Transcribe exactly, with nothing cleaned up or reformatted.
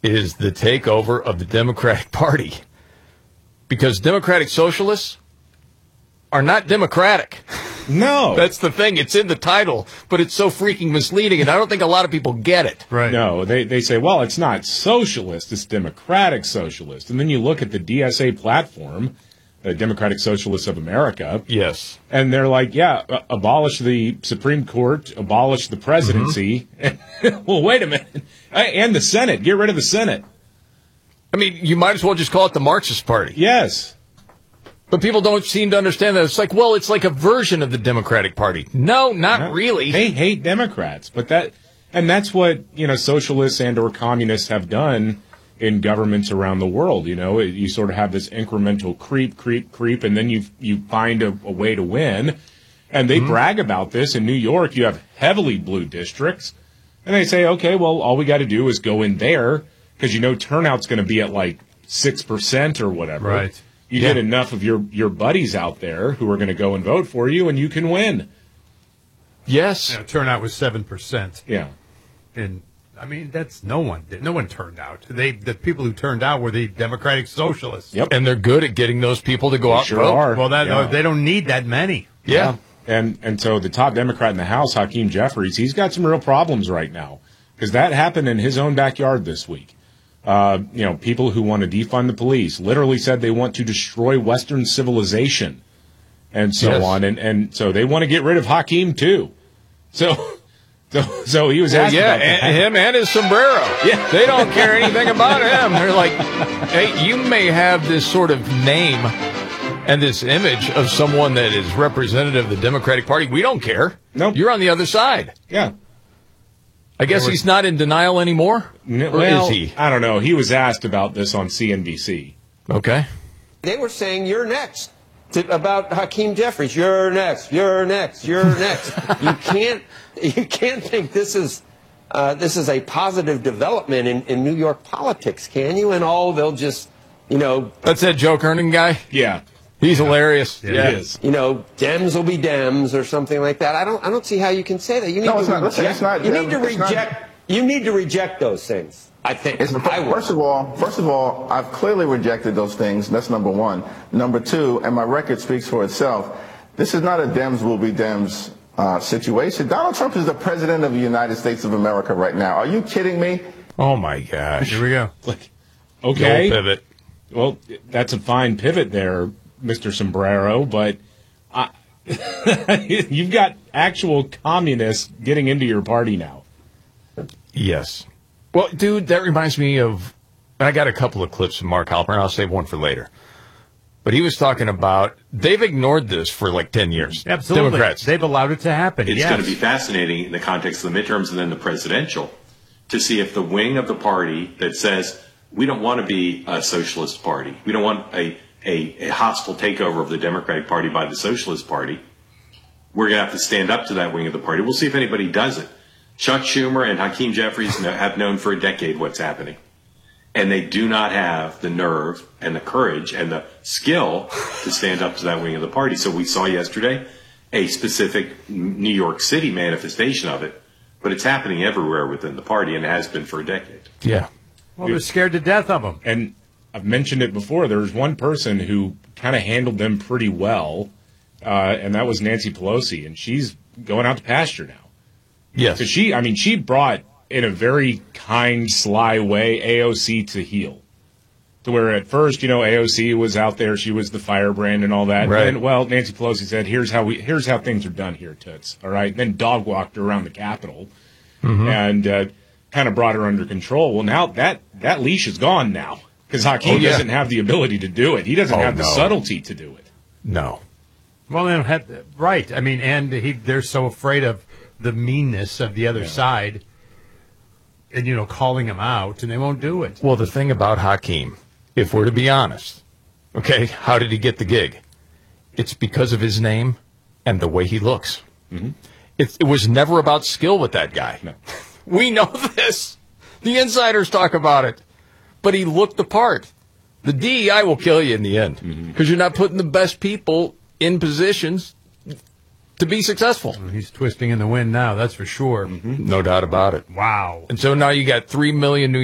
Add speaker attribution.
Speaker 1: is the takeover of the Democratic Party. Because Democratic Socialists are not democratic.
Speaker 2: No.
Speaker 1: That's the thing. It's in the title, but it's so freaking misleading, and I don't think a lot of people get it.
Speaker 2: Right. No, they, they say, well, it's not socialist, it's democratic socialist. And then you look at the D S A platform, the Democratic Socialists of America.
Speaker 1: Yes.
Speaker 2: And they're like, yeah, uh, abolish the Supreme Court, abolish the presidency. Mm-hmm. Well, wait a minute. And the Senate. Get rid of the Senate.
Speaker 1: I mean, you might as well just call it the Marxist Party.
Speaker 2: Yes.
Speaker 1: But people don't seem to understand that. It's like, well, it's like a version of the Democratic Party. No, not
Speaker 2: no,
Speaker 1: really.
Speaker 2: They hate Democrats. But that, and that's what, you know, socialists and or communists have done in governments around the world. You know, you sort of have this incremental creep, creep, creep, and then you you find a, a way to win. And they mm-hmm. brag about this. In New York, you have heavily blue districts. And they say, okay, well, all we got to do is go in there because, you know, turnout's going to be at like six percent or whatever.
Speaker 3: Right.
Speaker 2: You yeah. get enough of your, your buddies out there who are going to go and vote for you, and you can win.
Speaker 1: Yes.
Speaker 3: Yeah, turnout was seven percent.
Speaker 2: Yeah.
Speaker 3: And, I mean, that's no one. No one turned out. They The people who turned out were the Democratic Socialists.
Speaker 2: Yep.
Speaker 1: And they're good at getting those people to go
Speaker 2: they
Speaker 1: out
Speaker 2: sure
Speaker 1: and vote.
Speaker 2: Are.
Speaker 3: Well, that,
Speaker 2: yeah.
Speaker 3: they don't need that many.
Speaker 1: Yeah.
Speaker 2: yeah. And, and so the top Democrat in the House, Hakeem Jeffries, he's got some real problems right now because that happened in his own backyard this week. Uh, you know, people who want to defund the police literally said they want to destroy Western civilization and so
Speaker 1: yes.
Speaker 2: on. And, and so they want to get rid of Hakeem, too. So so, so he was
Speaker 1: well,
Speaker 2: asked
Speaker 1: yeah,
Speaker 2: about that.
Speaker 1: and him and his sombrero.
Speaker 2: Yeah.
Speaker 1: They don't care anything about him. They're like, hey, you may have this sort of name and this image of someone that is representative of the Democratic Party. We don't care.
Speaker 2: No. Nope.
Speaker 1: You're on the other side.
Speaker 2: Yeah.
Speaker 1: I guess he's not in denial anymore?
Speaker 2: Or
Speaker 1: well, is he?
Speaker 2: I don't know. He was asked about this on C N B C.
Speaker 1: Okay.
Speaker 4: They were saying, you're next, to, about Hakeem Jeffries. You're next, you're next, you're next. You can't you can't think this is uh, this is a positive development in, in New York politics, can you? And oh, they'll just, you know.
Speaker 1: That's that Joe Kernan guy?
Speaker 2: Yeah.
Speaker 1: He's yeah. hilarious.
Speaker 2: Yeah,
Speaker 1: yeah.
Speaker 2: He is.
Speaker 4: You know, Dems will be Dems or something like that. I don't. I don't see how you can say that. You need
Speaker 5: no,
Speaker 4: to
Speaker 5: it's not.
Speaker 4: reject.
Speaker 5: Listen, it's not.
Speaker 4: You need to
Speaker 5: it's
Speaker 4: reject.
Speaker 5: Not,
Speaker 4: you need to reject those things. I think.
Speaker 5: It's,
Speaker 4: I will.
Speaker 5: First of all, first of all, I've clearly rejected those things. That's number one. Number two, and my record speaks for itself. This is not a Dems will be Dems uh, situation. Donald Trump is the president of the United States of America right now. Are you kidding me?
Speaker 1: Oh my gosh!
Speaker 3: Here we go.
Speaker 2: Like, okay.
Speaker 1: No pivot.
Speaker 2: Well, that's a fine pivot there, Mister Sombrero, but I, you've got actual communists getting into your party now.
Speaker 1: Yes. Well, dude, that reminds me of, I got a couple of clips from Mark Halperin. I'll save one for later. But he was talking about, they've ignored this for like ten years.
Speaker 3: Absolutely.
Speaker 1: Democrats.
Speaker 3: They've allowed it to happen.
Speaker 6: It's
Speaker 3: yes.
Speaker 6: going to be fascinating in the context of the midterms and then the presidential to see if the wing of the party that says, we don't want to be a socialist party. We don't want a A, a hostile takeover of the Democratic Party by the Socialist Party. We're going to have to stand up to that wing of the party. We'll see if anybody does it. Chuck Schumer and Hakeem Jeffries have known for a decade what's happening. And they do not have the nerve and the courage and the skill to stand up to that wing of the party. So we saw yesterday a specific New York City manifestation of it. But it's happening everywhere within the party, and it has been for a decade.
Speaker 1: Yeah.
Speaker 3: Well, they're scared to death of them.
Speaker 2: And I've mentioned it before. There was one person who kind of handled them pretty well, uh, and that was Nancy Pelosi, and she's going out to pasture now.
Speaker 1: Yes.
Speaker 2: So she, I mean, she brought, in a very kind, sly way, A O C to heel. To where at first, you know, A O C was out there, she was the firebrand and all that.
Speaker 1: Right.
Speaker 2: And, well, Nancy Pelosi said, here's how we, here's how things are done here, Toots. All right. And then dog walked her around the Capitol mm-hmm. and uh, kind of brought her under control. Well, now that, that leash is gone now. Because Hakeem oh, yeah. doesn't have the ability to do it. He doesn't
Speaker 1: oh,
Speaker 2: have the
Speaker 1: no.
Speaker 2: subtlety to do it.
Speaker 1: No.
Speaker 3: Well, they don't have the, right. I mean, and he, they're so afraid of the meanness of the other yeah. side and, you know, calling him out, and they won't do it.
Speaker 1: Well, the thing about Hakeem, if we're to be honest, okay, how did he get the gig? It's because of his name and the way he looks. Mm-hmm. It, it was never about skill with that guy.
Speaker 2: No.
Speaker 1: We know this. The insiders talk about it. But he looked the part. The D E I will kill you in the end because mm-hmm. you're not putting the best people in positions to be successful.
Speaker 3: He's twisting in the wind now, that's for sure.
Speaker 1: Mm-hmm. No doubt about it.
Speaker 3: Wow.
Speaker 1: And so now you got three million New